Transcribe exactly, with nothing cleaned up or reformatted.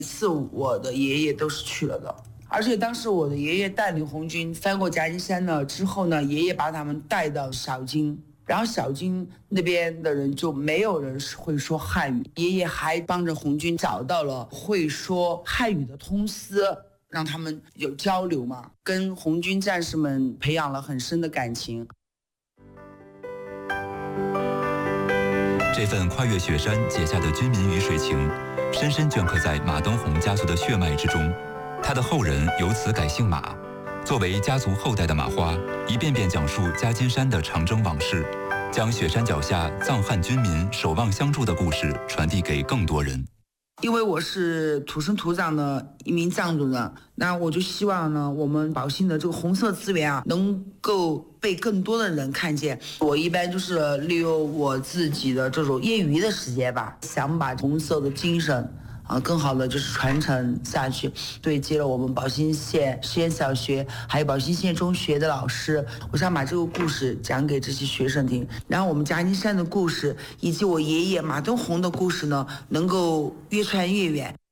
次我的爷爷都是去了的，而且当时我的爷爷带领红军翻过夹金山了之后呢，爷爷把他们带到小金，然后小金那边的人就没有人会说汉语，爷爷还帮着红军找到了会说汉语的通司，让他们有交流嘛，跟红军战士们培养了很深的感情。 这份跨越雪山结下的军民鱼水情，深深镌刻在马登洪家族的血脉之中。他的后人由此改姓马。作为家族后代的马花，一遍遍讲述夹金山的长征往事，将雪山脚下藏汉军民守望相助的故事传递给更多人。 因为我是土生土长的一名藏族人，那我就希望呢，我们宝兴的这个红色资源啊，能够被更多的人看见。我一般就是利用我自己的这种业余的时间吧，想把红色的精神啊，更好的就是传承下去。对接了我们宝兴县实验小学，还有宝兴县中学的老师，我想把这个故事讲给这些学生听。然后我们夹金山的故事，以及我爷爷马登洪的故事呢，能够越传越远。